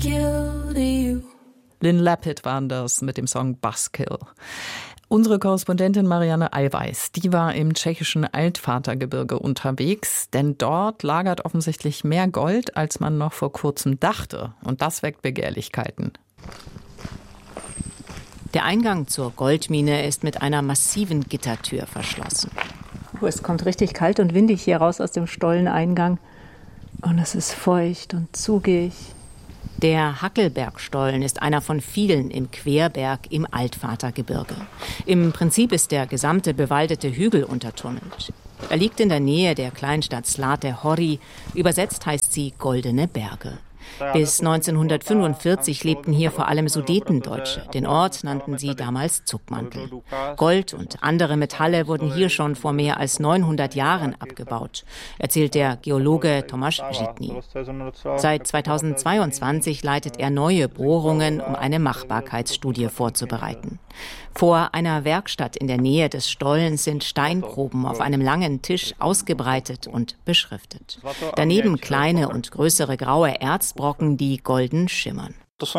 Lynn Lapid waren das mit dem Song Buskill. Unsere Korrespondentin Marianne Eiweiß, die war im tschechischen Altvatergebirge unterwegs, denn dort lagert offensichtlich mehr Gold, als man noch vor kurzem dachte. Und das weckt Begehrlichkeiten. Der Eingang zur Goldmine ist mit einer massiven Gittertür verschlossen. Es kommt richtig kalt und windig hier raus aus dem Stolleneingang. Und es ist feucht und zugig. Der Hackelbergstollen ist einer von vielen im Querberg im Altvatergebirge. Im Prinzip ist der gesamte bewaldete Hügel untertunnelt. Er liegt in der Nähe der Kleinstadt Zlaté Hory. Übersetzt heißt sie Goldene Berge. Bis 1945 lebten hier vor allem Sudetendeutsche. Den Ort nannten sie damals Zuckmantel. Gold und andere Metalle wurden hier schon vor mehr als 900 Jahren abgebaut, erzählt der Geologe Tomáš Žitný. Seit 2022 leitet er neue Bohrungen, um eine Machbarkeitsstudie vorzubereiten. Vor einer Werkstatt in der Nähe des Stollens sind Steingruben auf einem langen Tisch ausgebreitet und beschriftet. Daneben kleine und größere graue Erzbrocken, die golden schimmern.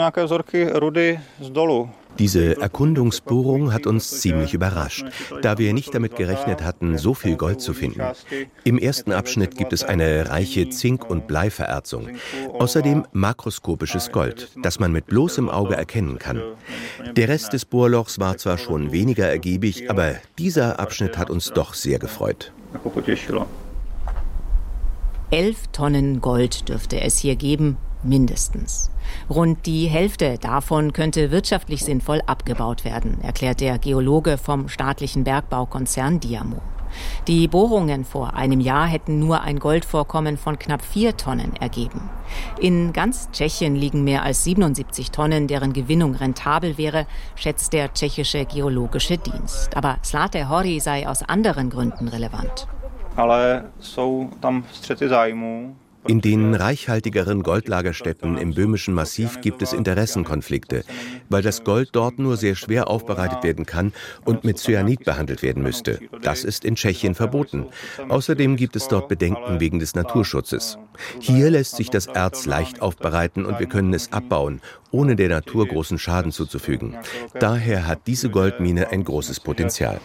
Diese Erkundungsbohrung hat uns ziemlich überrascht, da wir nicht damit gerechnet hatten, so viel Gold zu finden. Im ersten Abschnitt gibt es eine reiche Zink- und Bleivererzung. Außerdem makroskopisches Gold, das man mit bloßem Auge erkennen kann. Der Rest des Bohrlochs war zwar schon weniger ergiebig, aber dieser Abschnitt hat uns doch sehr gefreut. 11 Tonnen Gold dürfte es hier geben, mindestens. Rund die Hälfte davon könnte wirtschaftlich sinnvoll abgebaut werden, erklärt der Geologe vom staatlichen Bergbaukonzern Diamo. Die Bohrungen vor einem Jahr hätten nur ein Goldvorkommen von knapp 4 Tonnen ergeben. In ganz Tschechien liegen mehr als 77 Tonnen, deren Gewinnung rentabel wäre, schätzt der tschechische Geologische Dienst. Aber Zlaté Hory sei aus anderen Gründen relevant. In den reichhaltigeren Goldlagerstätten im böhmischen Massiv gibt es Interessenkonflikte, weil das Gold dort nur sehr schwer aufbereitet werden kann und mit Cyanid behandelt werden müsste. Das ist in Tschechien verboten. Außerdem gibt es dort Bedenken wegen des Naturschutzes. Hier lässt sich das Erz leicht aufbereiten und wir können es abbauen, ohne der Natur großen Schaden zuzufügen. Daher hat diese Goldmine ein großes Potenzial.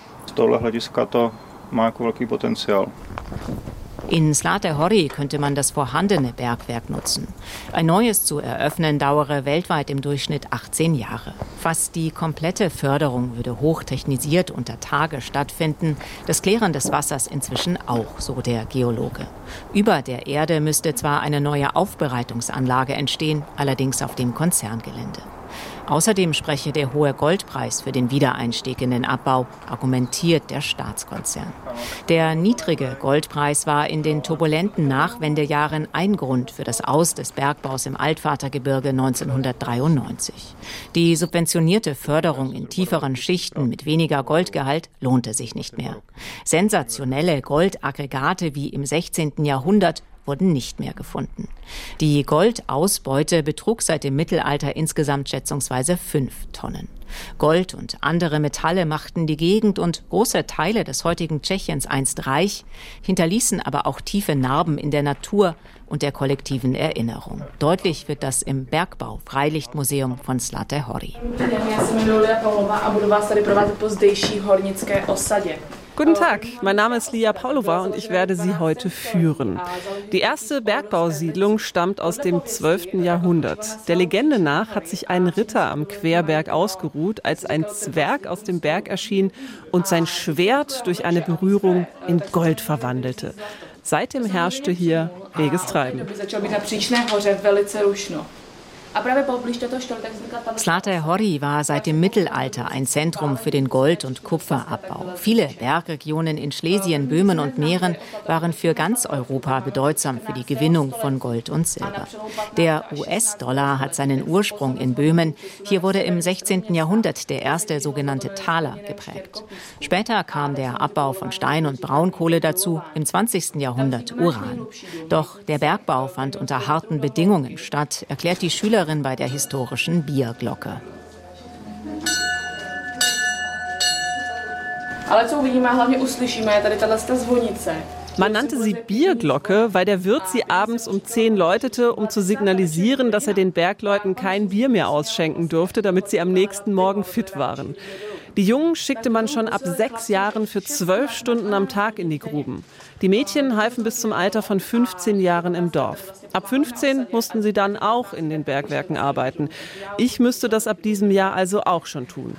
In Zlaté Hory könnte man das vorhandene Bergwerk nutzen. Ein neues zu eröffnen dauere weltweit im Durchschnitt 18 Jahre. Fast die komplette Förderung würde hochtechnisiert unter Tage stattfinden. Das Klären des Wassers inzwischen auch, so der Geologe. Über der Erde müsste zwar eine neue Aufbereitungsanlage entstehen, allerdings auf dem Konzerngelände. Außerdem spreche der hohe Goldpreis für den Wiedereinstieg in den Abbau, argumentiert der Staatskonzern. Der niedrige Goldpreis war in den turbulenten Nachwendejahren ein Grund für das Aus des Bergbaus im Altvatergebirge 1993. Die subventionierte Förderung in tieferen Schichten mit weniger Goldgehalt lohnte sich nicht mehr. Sensationelle Goldaggregate wie im 16. Jahrhundert wurden nicht mehr gefunden. Die Goldausbeute betrug seit dem Mittelalter insgesamt schätzungsweise 5 Tonnen. Gold und andere Metalle machten die Gegend und große Teile des heutigen Tschechiens einst reich, hinterließen aber auch tiefe Narben in der Natur und der kollektiven Erinnerung. Deutlich wird das im Bergbau-Freilichtmuseum von Zlaté Hory. Guten Tag, mein Name ist Lia Paulova und ich werde Sie heute führen. Die erste Bergbausiedlung stammt aus dem 12. Jahrhundert. Der Legende nach hat sich ein Ritter am Querberg ausgeruht, als ein Zwerg aus dem Berg erschien und sein Schwert durch eine Berührung in Gold verwandelte. Seitdem herrschte hier reges Treiben. Zlaté Hory war seit dem Mittelalter ein Zentrum für den Gold- und Kupferabbau. Viele Bergregionen in Schlesien, Böhmen und Mähren waren für ganz Europa bedeutsam für die Gewinnung von Gold und Silber. Der US-Dollar hat seinen Ursprung in Böhmen. Hier wurde im 16. Jahrhundert der erste sogenannte Taler geprägt. Später kam der Abbau von Stein und Braunkohle dazu, im 20. Jahrhundert Uran. Doch der Bergbau fand unter harten Bedingungen statt, erklärt die Schülerin bei der historischen Bierglocke. Man nannte sie Bierglocke, weil der Wirt sie abends um 10 läutete, um zu signalisieren, dass er den Bergleuten kein Bier mehr ausschenken durfte, damit sie am nächsten Morgen fit waren. Die Jungen schickte man schon ab 6 Jahren für 12 Stunden am Tag in die Gruben. Die Mädchen halfen bis zum Alter von 15 Jahren im Dorf. Ab 15 mussten sie dann auch in den Bergwerken arbeiten. Ich müsste das ab diesem Jahr also auch schon tun.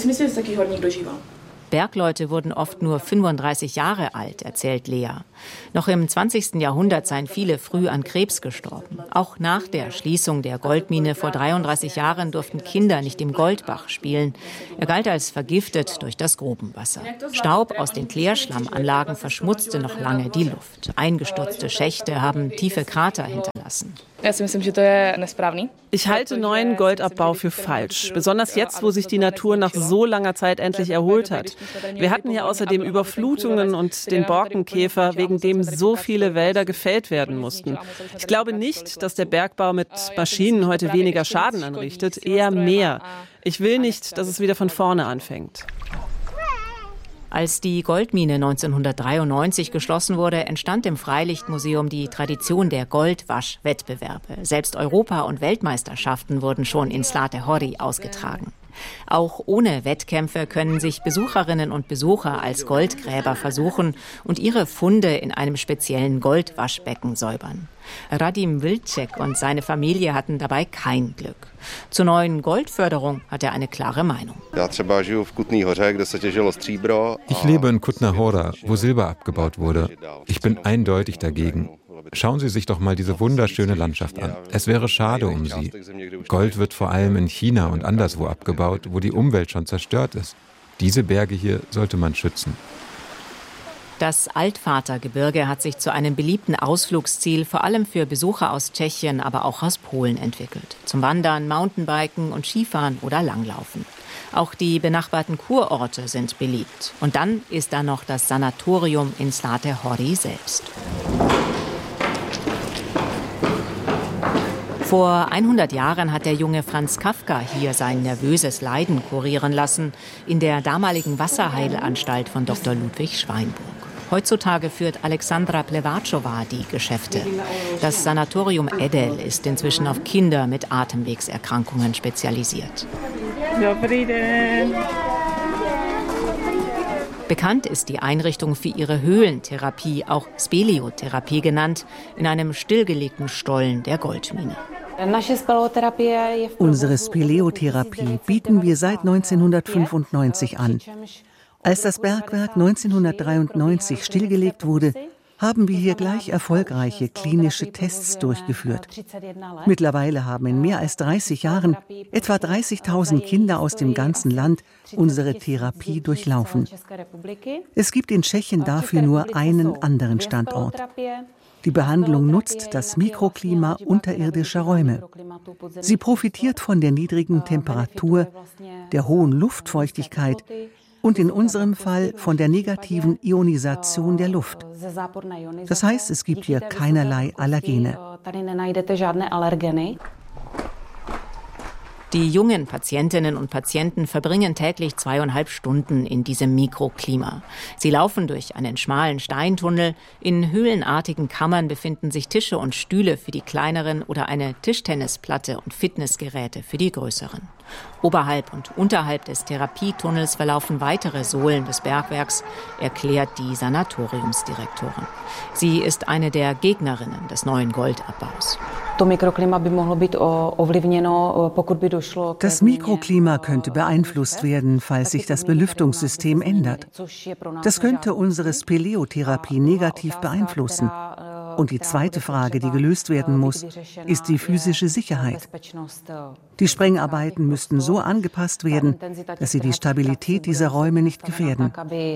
Bergleute wurden oft nur 35 Jahre alt, erzählt Lea. Noch im 20. Jahrhundert seien viele früh an Krebs gestorben. Auch nach der Schließung der Goldmine vor 33 Jahren durften Kinder nicht im Goldbach spielen. Er galt als vergiftet durch das Grubenwasser. Staub aus den Klärschlammanlagen verschmutzte noch lange die Luft. Eingestürzte Schächte haben tiefe Krater hinterlassen. Ich halte neuen Goldabbau für falsch, besonders jetzt, wo sich die Natur nach so langer Zeit endlich erholt hat. Wir hatten hier außerdem Überflutungen und den Borkenkäfer, wegen dem so viele Wälder gefällt werden mussten. Ich glaube nicht, dass der Bergbau mit Maschinen heute weniger Schaden anrichtet, eher mehr. Ich will nicht, dass es wieder von vorne anfängt. Als die Goldmine 1993 geschlossen wurde, entstand im Freilichtmuseum die Tradition der Goldwaschwettbewerbe. Selbst Europa- und Weltmeisterschaften wurden schon in Zlaté ausgetragen. Auch ohne Wettkämpfe können sich Besucherinnen und Besucher als Goldgräber versuchen und ihre Funde in einem speziellen Goldwaschbecken säubern. Radim Vilcek und seine Familie hatten dabei kein Glück. Zur neuen Goldförderung hat er eine klare Meinung. Ich lebe in Kutna Hora, wo Silber abgebaut wurde. Ich bin eindeutig dagegen. Schauen Sie sich doch mal diese wunderschöne Landschaft an. Es wäre schade um sie. Gold wird vor allem in China und anderswo abgebaut, wo die Umwelt schon zerstört ist. Diese Berge hier sollte man schützen. Das Altvatergebirge hat sich zu einem beliebten Ausflugsziel, vor allem für Besucher aus Tschechien, aber auch aus Polen entwickelt. Zum Wandern, Mountainbiken und Skifahren oder Langlaufen. Auch die benachbarten Kurorte sind beliebt. Und dann ist da noch das Sanatorium in Zlaté Hory selbst. Vor 100 Jahren hat der junge Franz Kafka hier sein nervöses Leiden kurieren lassen, in der damaligen Wasserheilanstalt von Dr. Ludwig Schweinburg. Heutzutage führt Alexandra Plevatschova die Geschäfte. Das Sanatorium Edel ist inzwischen auf Kinder mit Atemwegserkrankungen spezialisiert. Bekannt ist die Einrichtung für ihre Höhlentherapie, auch Speleotherapie genannt, in einem stillgelegten Stollen der Goldmine. Unsere Speleotherapie bieten wir seit 1995 an. Als das Bergwerk 1993 stillgelegt wurde, haben wir hier gleich erfolgreiche klinische Tests durchgeführt. Mittlerweile haben in mehr als 30 Jahren etwa 30.000 Kinder aus dem ganzen Land unsere Therapie durchlaufen. Es gibt in Tschechien dafür nur einen anderen Standort. Die Behandlung nutzt das Mikroklima unterirdischer Räume. Sie profitiert von der niedrigen Temperatur, der hohen Luftfeuchtigkeit und in unserem Fall von der negativen Ionisation der Luft. Das heißt, es gibt hier keinerlei Allergene. Die jungen Patientinnen und Patienten verbringen täglich 2,5 Stunden in diesem Mikroklima. Sie laufen durch einen schmalen Steintunnel. In höhlenartigen Kammern befinden sich Tische und Stühle für die kleineren oder eine Tischtennisplatte und Fitnessgeräte für die größeren. Oberhalb und unterhalb des Therapietunnels verlaufen weitere Sohlen des Bergwerks, erklärt die Sanatoriumsdirektorin. Sie ist eine der Gegnerinnen des neuen Goldabbaus. Das Mikroklima könnte beeinflusst werden, falls sich das Belüftungssystem ändert. Das könnte unsere Speleotherapie negativ beeinflussen. Und die zweite Frage, die gelöst werden muss, ist die physische Sicherheit. Die Sprengarbeiten müssten so angepasst werden, dass sie die Stabilität dieser Räume nicht gefährden.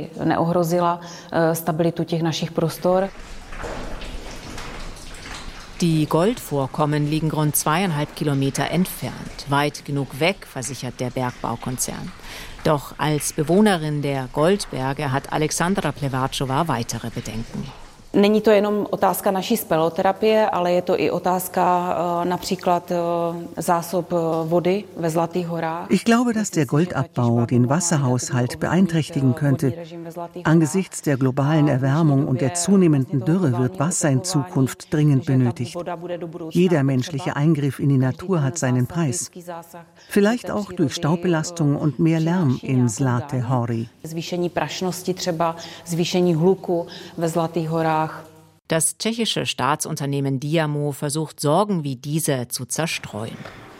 Die Goldvorkommen liegen rund 2,5 Kilometer entfernt. Weit genug weg, versichert der Bergbaukonzern. Doch als Bewohnerin der Goldberge hat Alexandra Plevatschova weitere Bedenken. Není to jenom otázka naší speleoterapie, ale je to i otázka například zásob vody ve Zlatých Horách. Ich glaube, dass der Goldabbau den Wasserhaushalt beeinträchtigen könnte. Angesichts der globalen Erwärmung und der zunehmenden Dürre wird Wasser in Zukunft dringend benötigt. Jeder menschliche Eingriff in die Natur hat seinen Preis. Vielleicht auch durch Staubbelastung und mehr Lärm in Zlaté Hory. Zvýšení prašnosti třeba, zvýšení hluku ve Zlatých Horách. Das tschechische Staatsunternehmen Diamo versucht, Sorgen wie diese zu zerstreuen.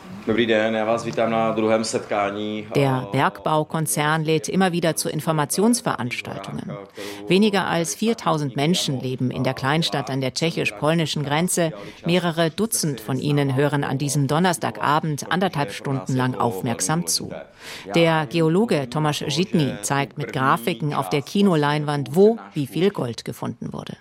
Der Bergbaukonzern lädt immer wieder zu Informationsveranstaltungen. Weniger als 4000 Menschen leben in der Kleinstadt an der tschechisch-polnischen Grenze. Mehrere Dutzend von ihnen hören an diesem Donnerstagabend 1,5 Stunden lang aufmerksam zu. Der Geologe Tomáš Žitný zeigt mit Grafiken auf der Kinoleinwand, wo wie viel Gold gefunden wurde.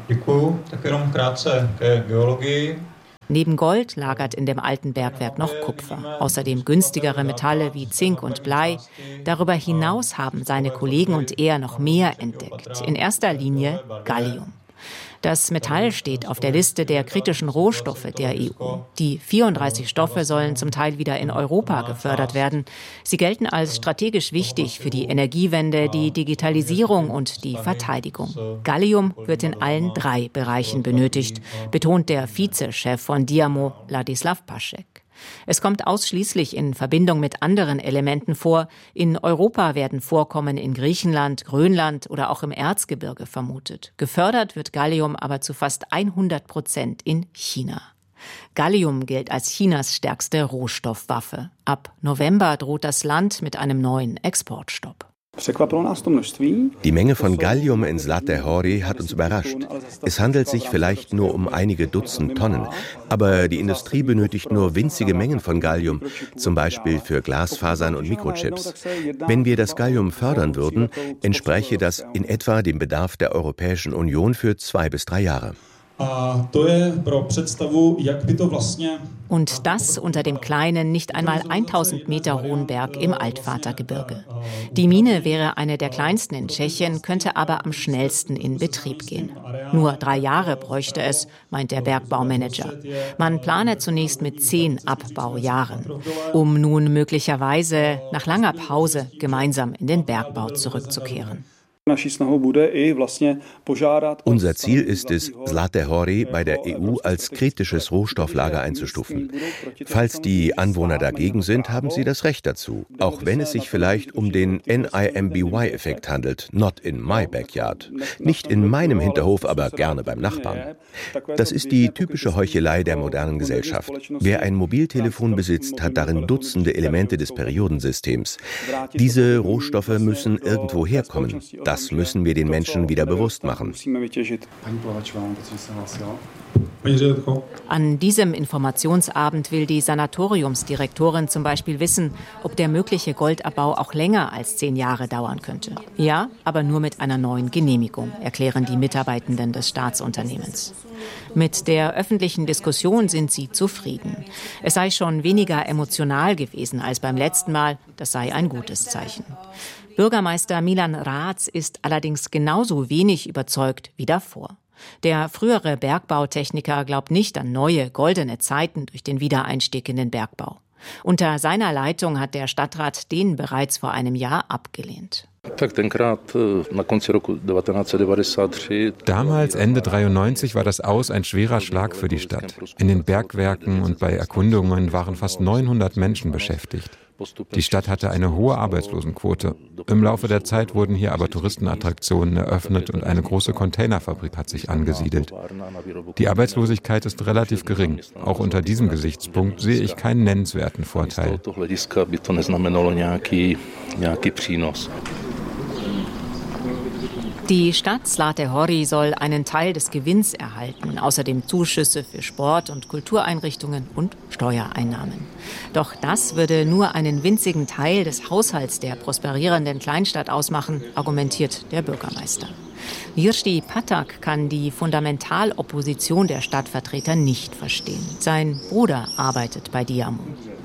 Neben Gold lagert in dem alten Bergwerk noch Kupfer, außerdem günstigere Metalle wie Zink und Blei. Darüber hinaus haben seine Kollegen und er noch mehr entdeckt, in erster Linie Gallium. Das Metall steht auf der Liste der kritischen Rohstoffe der EU. Die 34 Stoffe sollen zum Teil wieder in Europa gefördert werden. Sie gelten als strategisch wichtig für die Energiewende, die Digitalisierung und die Verteidigung. Gallium wird in allen 3 Bereichen benötigt, betont der Vizechef von Diamo, Ladislav Pašek. Es kommt ausschließlich in Verbindung mit anderen Elementen vor. In Europa werden Vorkommen in Griechenland, Grönland oder auch im Erzgebirge vermutet. Gefördert wird Gallium aber zu fast 100% in China. Gallium gilt als Chinas stärkste Rohstoffwaffe. Ab November droht das Land mit einem neuen Exportstopp. Die Menge von Gallium in Zlaté Hory hat uns überrascht. Es handelt sich vielleicht nur um einige Dutzend Tonnen, aber die Industrie benötigt nur winzige Mengen von Gallium, zum Beispiel für Glasfasern und Mikrochips. Wenn wir das Gallium fördern würden, entspräche das in etwa dem Bedarf der Europäischen Union für 2 bis 3 Jahre. Und das unter dem kleinen, nicht einmal 1000 Meter hohen Berg im Altvatergebirge. Die Mine wäre eine der kleinsten in Tschechien, könnte aber am schnellsten in Betrieb gehen. Nur 3 Jahre bräuchte es, meint der Bergbaumanager. Man plane zunächst mit 10 Abbaujahren, um nun möglicherweise nach langer Pause gemeinsam in den Bergbau zurückzukehren. Unser Ziel ist es, Zlaté Hory bei der EU als kritisches Rohstofflager einzustufen. Falls die Anwohner dagegen sind, haben sie das Recht dazu, auch wenn es sich vielleicht um den NIMBY-Effekt handelt, not in my backyard. Nicht in meinem Hinterhof, aber gerne beim Nachbarn. Das ist die typische Heuchelei der modernen Gesellschaft. Wer ein Mobiltelefon besitzt, hat darin Dutzende Elemente des Periodensystems. Diese Rohstoffe müssen irgendwo herkommen. Das müssen wir den Menschen wieder bewusst machen. An diesem Informationsabend will die Sanatoriumsdirektorin zum Beispiel wissen, ob der mögliche Goldabbau auch länger als 10 Jahre dauern könnte. Ja, aber nur mit einer neuen Genehmigung, erklären die Mitarbeitenden des Staatsunternehmens. Mit der öffentlichen Diskussion sind sie zufrieden. Es sei schon weniger emotional gewesen als beim letzten Mal. Das sei ein gutes Zeichen. Bürgermeister Milan Rac ist allerdings genauso wenig überzeugt wie davor. Der frühere Bergbautechniker glaubt nicht an neue, goldene Zeiten durch den Wiedereinstieg in den Bergbau. Unter seiner Leitung hat der Stadtrat den bereits vor einem Jahr abgelehnt. Damals, Ende 93, war das Aus ein schwerer Schlag für die Stadt. In den Bergwerken und bei Erkundungen waren fast 900 Menschen beschäftigt. Die Stadt hatte eine hohe Arbeitslosenquote. Im Laufe der Zeit wurden hier aber Touristenattraktionen eröffnet und eine große Containerfabrik hat sich angesiedelt. Die Arbeitslosigkeit ist relativ gering. Auch unter diesem Gesichtspunkt sehe ich keinen nennenswerten Vorteil. Die Stadt Zlaté Hory soll einen Teil des Gewinns erhalten, außerdem Zuschüsse für Sport- und Kultureinrichtungen und Steuereinnahmen. Doch das würde nur einen winzigen Teil des Haushalts der prosperierenden Kleinstadt ausmachen, argumentiert der Bürgermeister. Jiří Patak kann die Fundamentalopposition der Stadtvertreter nicht verstehen. Sein Bruder arbeitet bei Diamo.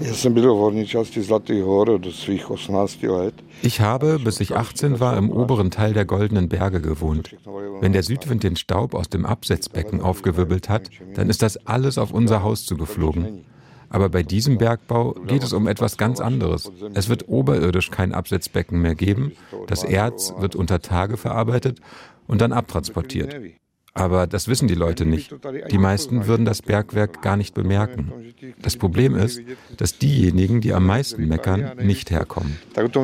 Ich habe, bis ich 18 war, im oberen Teil der Goldenen Berge gewohnt. Wenn der Südwind den Staub aus dem Absetzbecken aufgewirbelt hat, dann ist das alles auf unser Haus zugeflogen. Aber bei diesem Bergbau geht es um etwas ganz anderes. Es wird oberirdisch kein Absetzbecken mehr geben. Das Erz wird unter Tage verarbeitet und dann abtransportiert. Aber das wissen die Leute nicht. Die meisten würden das Bergwerk gar nicht bemerken. Das Problem ist, dass diejenigen, die am meisten meckern, nicht herkommen.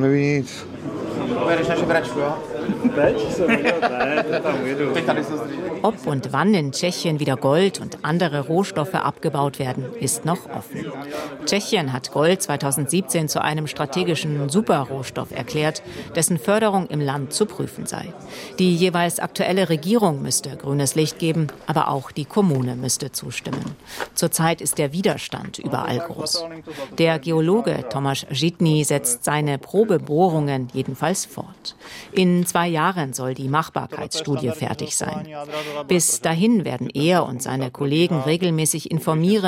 Ob und wann in Tschechien wieder Gold und andere Rohstoffe abgebaut werden, ist noch offen. Tschechien hat Gold 2017 zu einem strategischen Superrohstoff erklärt, dessen Förderung im Land zu prüfen sei. Die jeweils aktuelle Regierung müsste grünes Licht geben, aber auch die Kommune müsste zustimmen. Zurzeit ist der Widerstand überall groß. Der Geologe Tomáš Žitný setzt seine Probebohrungen jedenfalls fort. In 2 Jahren soll die Machbarkeitsstudie fertig sein. Bis dahin werden er und seine Kollegen regelmäßig informieren,